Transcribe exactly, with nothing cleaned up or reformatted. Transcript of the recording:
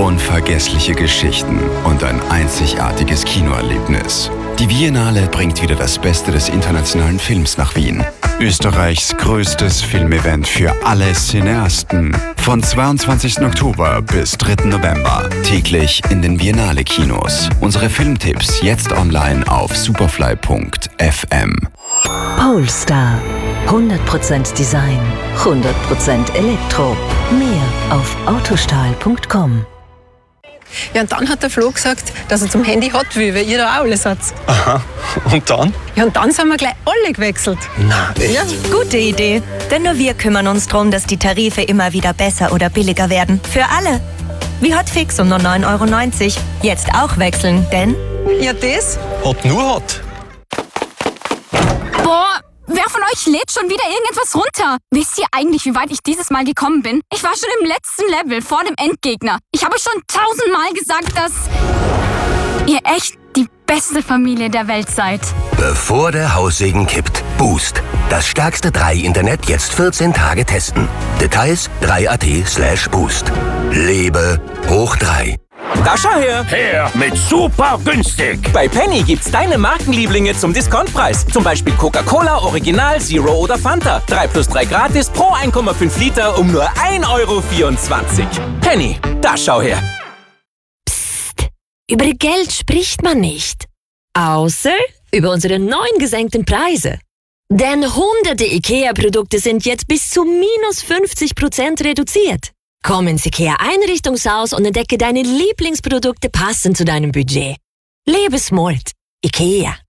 Unvergessliche Geschichten und ein einzigartiges Kinoerlebnis. Die Biennale bringt wieder das Beste des internationalen Films nach Wien. Österreichs größtes Filmevent für alle Cineasten. Von zweiundzwanzigsten Oktober bis dritten November. Täglich in den Biennale-Kinos. Unsere Filmtipps jetzt online auf superfly punkt f m. Polestar. hundert Prozent Design, hundert Prozent Elektro. Mehr auf autostahl punkt com. Ja, und dann hat der Flo gesagt, dass er zum Handy hat will, weil ihr da auch alles habt. Aha, und dann? Ja, und dann sind wir gleich alle gewechselt. Na, echt? Ja. Gute Idee, denn nur wir kümmern uns darum, dass die Tarife immer wieder besser oder billiger werden. Für alle. Wie Hotfix um nur neun Euro neunzig. Jetzt auch wechseln, denn... Ja, das? Hot nur Hot. Boah, wer von euch lädt schon wieder irgendetwas runter? Wisst ihr eigentlich, wie weit ich dieses Mal gekommen bin? Ich war schon im letzten Level, vor dem Endgegner. Ich habe schon tausendmal gesagt, dass ihr echt die beste Familie der Welt seid. Bevor der Haussegen kippt. Boost. Das stärkste drei Internet jetzt vierzehn Tage testen. Details drei punkt at slash boost. Lebe hoch drei. Da schau her! Her mit super günstig! Bei Penny gibt's deine Markenlieblinge zum Discountpreis. Zum Beispiel Coca-Cola, Original, Zero oder Fanta. drei plus drei gratis pro eins Komma fünf Liter um nur ein Euro vierundzwanzig. Penny, da schau her! Psst, über Geld spricht man nicht. Außer über unsere neuen gesenkten Preise. Denn hunderte IKEA-Produkte sind jetzt bis zu minus fünfzig Prozent reduziert. Komm ins IKEA-Einrichtungshaus und entdecke deine Lieblingsprodukte passend zu deinem Budget. Lebe smart. IKEA.